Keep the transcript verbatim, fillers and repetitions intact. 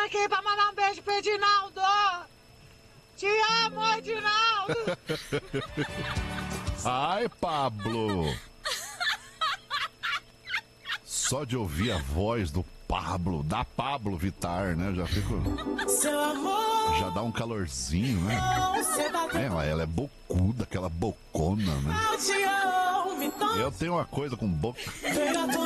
aqui pra mandar um beijo pro Edinaldo. Te amo, Edinaldo. Ai, Pablo. Só de ouvir a voz do Pablo, da Pablo Vittar, né? Já fico... Seu amor. Já dá um calorzinho, né? É, ela, ela é bocuda, aquela bocona, né? Eu tenho uma coisa com boca.